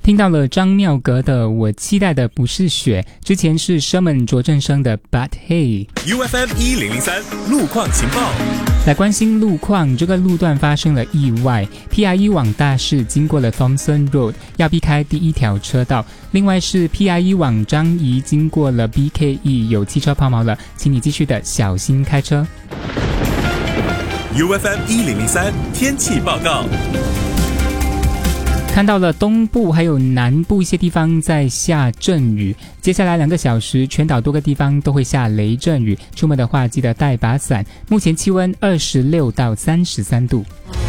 听到了张妙格的我期待的不是雪，之前是 Sherman 卓振声的 But Hey。 UFM 1003路况情报， 来关心路况，这个路段发生了意外， PIE 往大市经过了 Thompson Road， 要避开第一条车道。另外是 PIE 往张仪经过了 BKE， 有汽车抛锚了，请你继续的小心开车。 UFM 1003天气报告。 看到了东部还有南部一些地方在下阵雨，接下来2个小时全岛多个地方都会下雷阵雨，出门的话记得带把伞。目前气温26到33度。